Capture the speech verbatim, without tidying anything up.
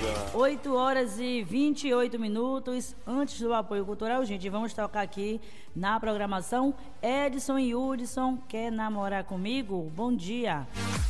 oito horas e vinte e oito minutos. Antes do apoio cultural, gente, vamos tocar aqui na programação Edson e Hudson, quer namorar comigo? Bom dia.